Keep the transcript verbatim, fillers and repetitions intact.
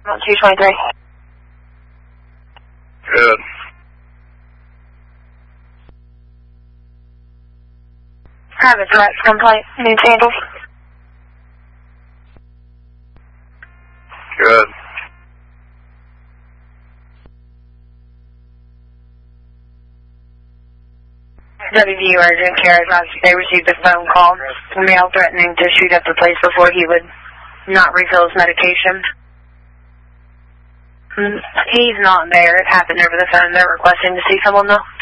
two twenty-three. Good. Private threats complaint needs handled. Good. W V U urgent care advised they received a phone call from male threatening to shoot up the place before he would not refill his medication. He's not there. It happened over the phone. They're requesting to see someone though.